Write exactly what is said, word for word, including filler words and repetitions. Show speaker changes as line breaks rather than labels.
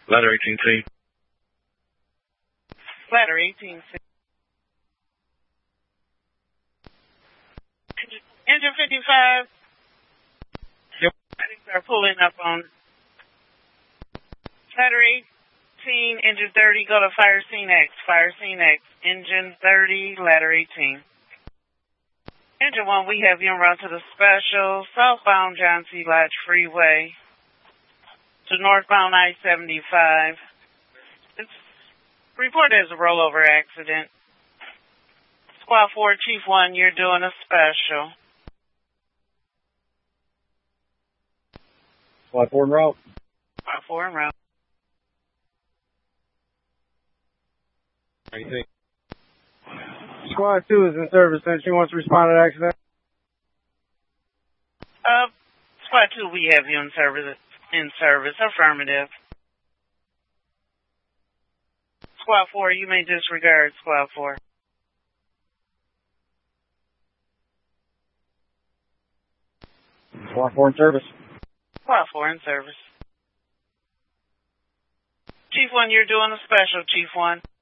Ladder eighteen C.
Ladder eighteen C. Engine fifty-five.
Yep.
I think they're pulling up on Ladder eighteen, engine thirty, go to fire scene X. Fire scene X, engine thirty, ladder eighteen. Engine one, we have you en route to the special, southbound John C. Lodge Freeway to northbound I seventy-five. It's reported as a rollover accident. Squad four, Chief one, you're doing a special.
Squad four en route.
Squad four en route.
What do you think?
Squad two is in service, and she wants to respond to the accident.
Uh, Squad two, we have you in service. In service, affirmative. Squad four, you may disregard Squad four.
Squad four in service.
Squad four in service. Chief one, you're doing a special, Chief one.